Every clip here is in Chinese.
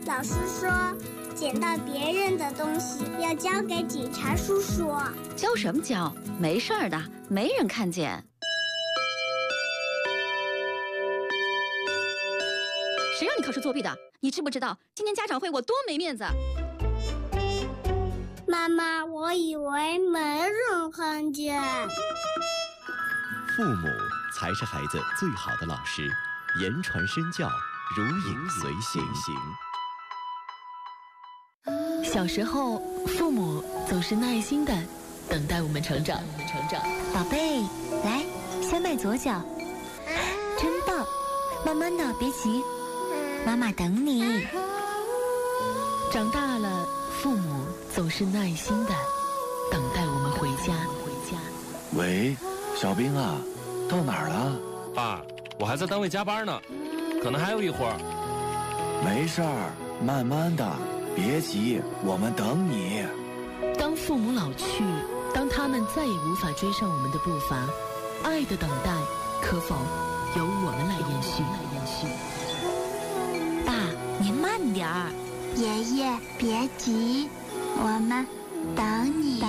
老师说，捡到别人的东西要交给警察叔叔。 交什么交？没事儿的，没人看见。谁让你考试作弊的？你知不知道今天家长会我多没面子？ 妈妈，我以为没人看见。 父母才是孩子最好的老师，言传身教，如影随形。 小时候，父母总是耐心地等待我们成长。 宝贝，来，先迈左脚，真棒！慢慢的，别急，妈妈等你。 长大了，父母总是耐心地等待我们回家。 喂，小兵啊，到哪儿了？ 爸，我还在单位加班呢，可能还有一会儿。 没事儿，慢慢的，别急，我们等你。 当父母老去，当他们再也无法追上我们的步伐，爱的等待可否由我们来延续？ 爸，您慢点儿。爷爷，别急，我们等你。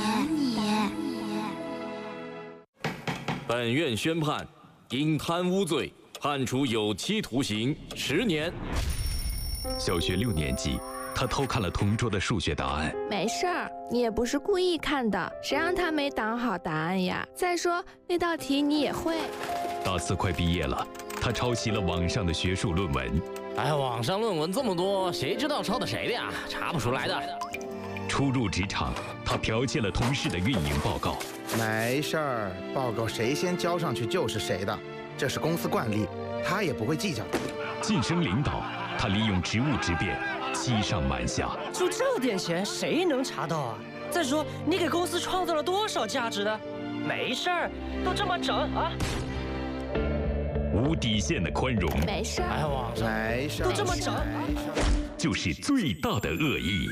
本院宣判，因贪污罪判处有期徒刑10年。 小学6年级，他偷看了同桌的数学答案。 没事儿，你也不是故意看的，谁让他没挡好答案呀？再说那道题你也会。 大4快毕业了，他抄袭了网上的学术论文。 哎，网上论文这么多，谁知道抄的谁的呀？查不出来的。 初入职场，他剽窃了同事的运营报告。 没事儿，报告谁先交上去就是谁的，这是公司惯例，他也不会计较的。 晋升领导，他利用职务之便，欺上瞒下。 就这点钱，谁能查到啊？再说，你给公司创造了多少价值呢？没事儿，都这么整啊。 无底线的宽容， 没事儿， 哎，网上没事儿，都这么整， 就是最大的恶意。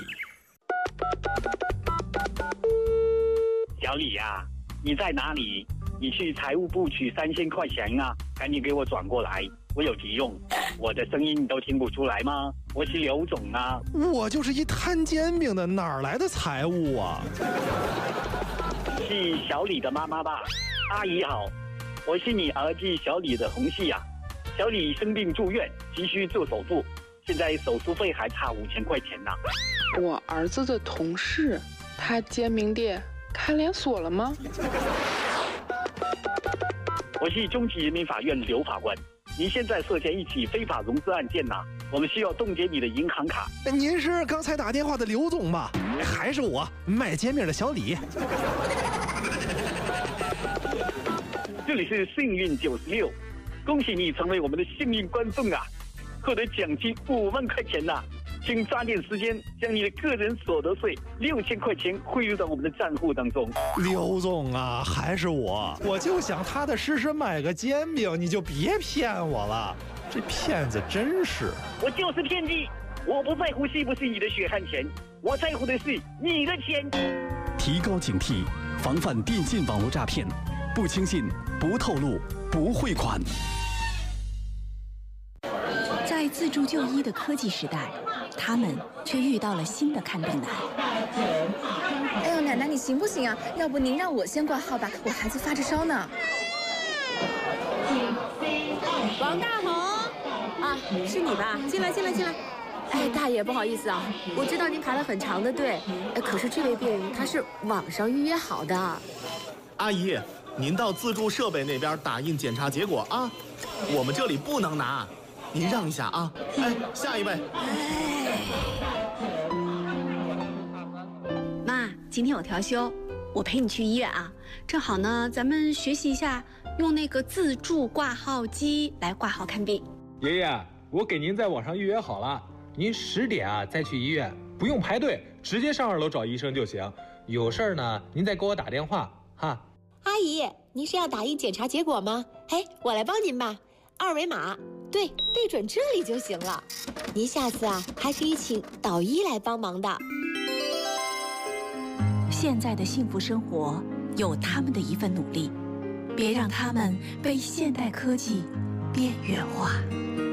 小李呀，你在哪里？你去财务部取3000块钱啊，赶紧给我转过来，我有急用。我的声音你都听不出来吗？我是刘总啊。 我就是一摊煎饼的，哪来的财务啊？ 是小李的妈妈吧？阿姨好，我是你儿子小李的同事啊。小李生病住院，急需做手术，现在手术费还差5000块钱呢。 我儿子的同事，他煎饼店开连锁了吗？ 我是中级人民法院刘法官，您现在涉嫌一起非法融资案件呐，我们需要冻结你的银行卡。 您是刚才打电话的刘总吧？还是我卖煎饼的小李？ 这里是幸运96，恭喜你成为我们的幸运观众啊，获得奖金5万块钱呐！请抓紧时间将你的个人所得税6000块钱汇入到我们的账户当中。 刘总啊，还是我就想踏踏实实买个煎饼，你就别骗我了，这骗子真是！ 我就是骗子，我不在乎是不是你的血汗钱，我在乎的是你的钱。 提高警惕，防范电信网络诈骗，不轻信，不透露，不汇款。 在自助就医的科技时代，他们却遇到了新的看病难。 哎呦，奶奶你行不行啊？要不您让我先挂号吧，我孩子发着烧呢。 王大红啊，是你吧？进来。哎，大爷，不好意思啊，我知道您排了很长的队，可是这位病人他是网上预约好的。 阿姨，您到自助设备那边打印检查结果啊，我们这里不能拿。您让一下啊！哎，下一位。 妈，今天有调休，我陪你去医院啊。正好呢，咱们学习一下用那个自助挂号机来挂号看病。 爷爷，我给您在网上预约好了，您10点啊再去医院，不用排队，直接上2楼找医生就行。有事儿呢，您再给我打电话哈。 阿姨，您是要打印检查结果吗？哎，我来帮您吧，2维码。对准这里就行了。您下次啊，还可以请导医来帮忙的。 现在的幸福生活有他们的一份努力，别让他们被现代科技边缘化。